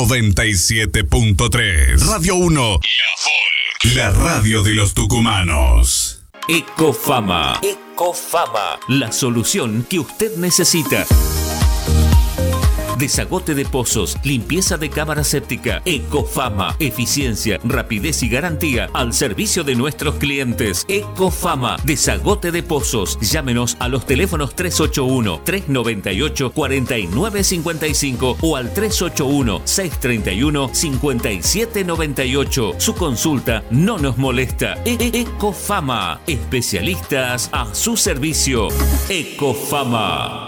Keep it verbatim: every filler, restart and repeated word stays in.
noventa y siete punto tres. Radio uno. La Folk. La radio de los tucumanos. Ecofama. Ecofama. La solución que usted necesita. Desagote de pozos, limpieza de cámara séptica. Ecofama, eficiencia, rapidez y garantía al servicio de nuestros clientes. Ecofama, desagote de pozos. Llámenos a los teléfonos tres ocho uno, tres nueve ocho, cuatro nueve cinco cinco o al tres ocho uno, seis tres uno, cinco siete nueve ocho. Su consulta no nos molesta. E- e- Ecofama, especialistas a su servicio. Ecofama.